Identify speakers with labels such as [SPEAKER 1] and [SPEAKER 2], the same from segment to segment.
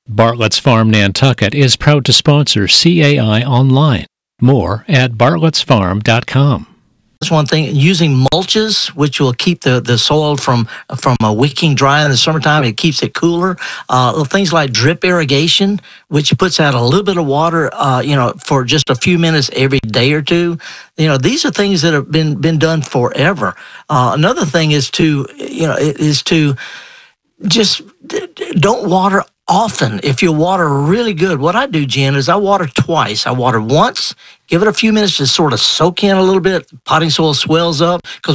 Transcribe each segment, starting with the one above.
[SPEAKER 1] Bartlett's Farm Nantucket is proud to sponsor CAI Online. More at bartlettsfarm.com.
[SPEAKER 2] That's one thing. Using mulches, which will keep the soil from wicking dry in the summertime. It keeps it cooler. Things like drip irrigation, which puts out a little bit of water, for just a few minutes every day or two. These are things that have been done forever. Another thing is to just don't water often. If you water really good, what I do, Jen, is I water twice. I water once, give it a few minutes to sort of soak in a little bit. Potting soil swells up because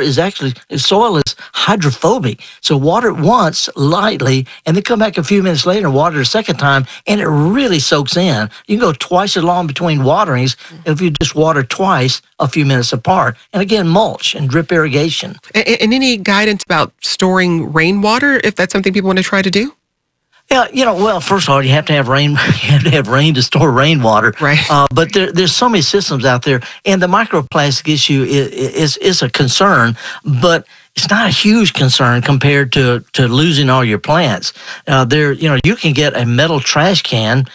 [SPEAKER 2] soil is hydrophobic. So water it once lightly and then come back a few minutes later and water it a second time, and it really soaks in. You can go twice as long between waterings if you just water twice a few minutes apart. And again, mulch and drip irrigation.
[SPEAKER 3] And any guidance about storing rainwater, if that's something people want to try to do?
[SPEAKER 2] Yeah, well, first of all, you have to have rain. You have to have rain to store rainwater.
[SPEAKER 3] Right.
[SPEAKER 2] But there's so many systems out there, and the microplastic issue is a concern, but it's not a huge concern compared to losing all your plants. You can get a metal trash can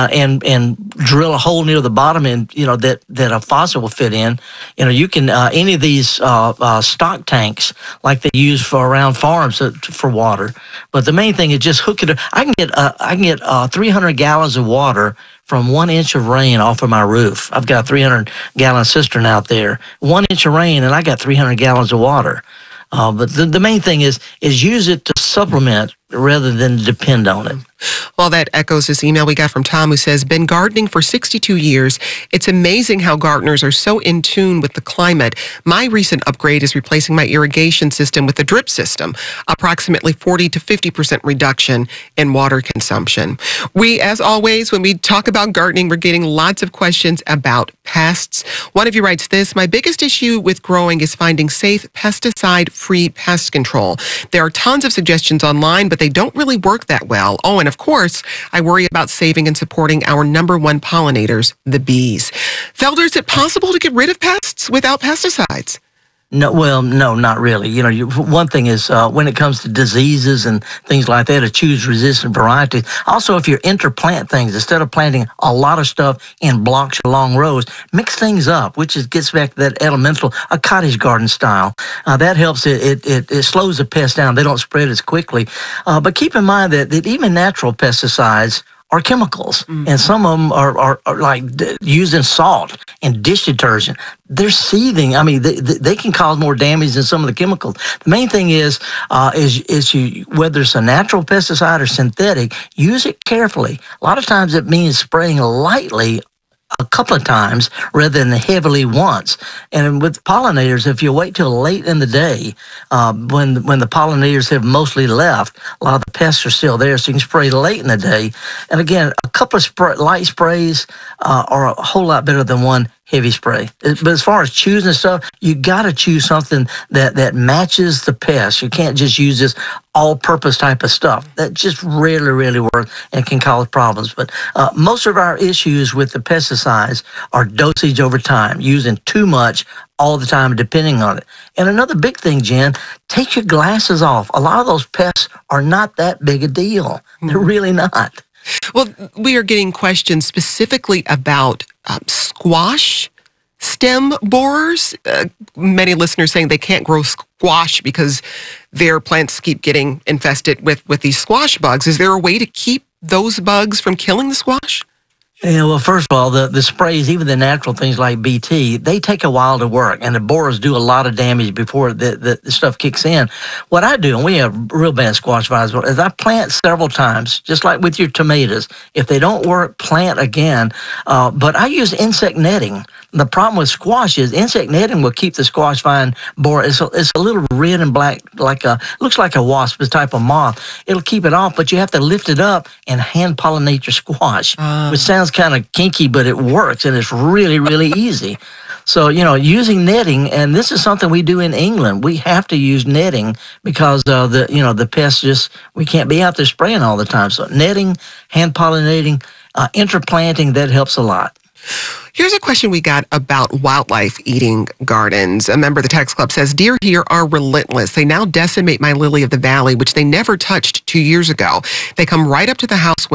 [SPEAKER 2] and drill a hole near the bottom, and that a faucet will fit in. You can any of these stock tanks like they use for around farms for water. But the main thing is just hook it up. I can get 300 gallons of water from 1 inch of rain off of my roof. I've got a 300-gallon cistern out there. 1 inch of rain, and I got 300 gallons of water. But the main thing is use it to supplement rather than depend on it.
[SPEAKER 3] Well, that echoes this email we got from Tom, who says, been gardening for 62 years. It's amazing how gardeners are so in tune with the climate. My recent upgrade is replacing my irrigation system with a drip system, approximately 40 to 50% reduction in water consumption. We, as always, when we talk about gardening, we're getting lots of questions about pests. One of you writes this: my biggest issue with growing is finding safe pesticide-free pest control. There are tons of suggestions online, but they don't really work that well. Oh, and of course, I worry about saving and supporting our number one pollinators, the bees. Felder, is it possible to get rid of pests without pesticides?
[SPEAKER 2] No, not really. One thing is when it comes to diseases and things like that, to choose resistant varieties. Also, if you interplant things, instead of planting a lot of stuff in blocks or long rows, mix things up, which gets back to that elemental, a cottage garden style. That helps. It slows the pests down. They don't spread as quickly. But keep in mind that even natural pesticides are chemicals, and some of them are like used in salt and dish detergent. They're seething. I mean, they can cause more damage than some of the chemicals. The main thing is whether it's a natural pesticide or synthetic, use it carefully. A lot of times it means spraying lightly a couple of times rather than heavily once. And with pollinators, if you wait till late in the day, when the pollinators have mostly left, a lot of the pests are still there, so you can spray late in the day. And again, a couple of light sprays are a whole lot better than one heavy spray. But as far as choosing stuff, you got to choose something that matches the pest. You can't just use this all-purpose type of stuff. That just really works and can cause problems. But most of our issues with the pesticides are dosage over time, using too much all the time, depending on it. And another big thing, Jen, take your glasses off. A lot of those pests are not that big a deal. They're really not.
[SPEAKER 3] Well, we are getting questions specifically about squash stem borers. Many listeners saying they can't grow squash because their plants keep getting infested with these squash bugs. Is there a way to keep those bugs from killing the squash?
[SPEAKER 2] Yeah, well, first of all, the sprays, even the natural things like BT, they take a while to work, and the borers do a lot of damage before the stuff kicks in. What I do, and we have real bad squash virus, is I plant several times, just like with your tomatoes. If they don't work, plant again. But I use insect netting. The problem with squash is insect netting will keep the squash vine borer. It's a little red and black, looks like a wasp, a type of moth. It'll keep it off, but you have to lift it up and hand pollinate your squash, which sounds kind of kinky, but it works, and it's really easy. So, using netting, and this is something we do in England. We have to use netting because the pests we can't be out there spraying all the time. So netting, hand pollinating, interplanting, that helps a lot.
[SPEAKER 3] Here's a question we got about wildlife eating gardens. A member of the Text Club says, deer here are relentless. They now decimate my lily of the valley, which they never touched 2 years ago. They come right up to the house